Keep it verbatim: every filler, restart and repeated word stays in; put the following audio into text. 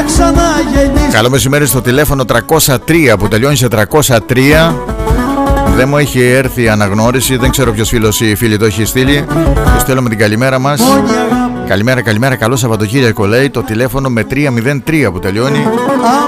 Καλό μεσημέρι στο τηλέφωνο τριακόσια τρία που τελειώνει σε τριακόσια τρία. Δεν μου έχει έρθει η αναγνώριση. Δεν ξέρω ποιος φίλος ή φίλη το έχει στείλει. Και στέλνουμε την καλημέρα μας. Καλημέρα, καλημέρα, καλό Σαββατοκύριακο λέει το τηλέφωνο με τριακόσια τρία που τελειώνει.